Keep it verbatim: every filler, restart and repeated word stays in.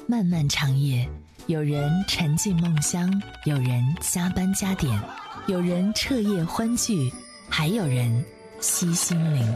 漫漫长夜，有人沉浸梦乡，有人加班加点，有人彻夜欢聚，还有人悉心聆